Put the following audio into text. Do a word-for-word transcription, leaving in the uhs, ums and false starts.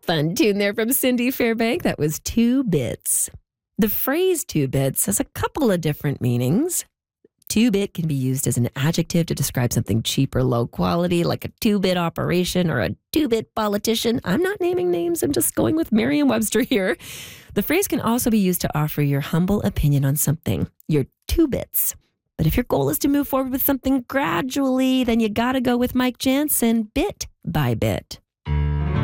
Fun tune there from Cindy Fairbank. That was Two Bits. The phrase two bits has a couple of different meanings. Two-bit can be used as an adjective to describe something cheap or low quality, like a two-bit operation or a two-bit politician. I'm not naming names. I'm just going with Merriam-Webster here. The phrase can also be used to offer your humble opinion on something. You're two bits. But if your goal is to move forward with something gradually, then you got to go with Mike Jansen, bit by bit.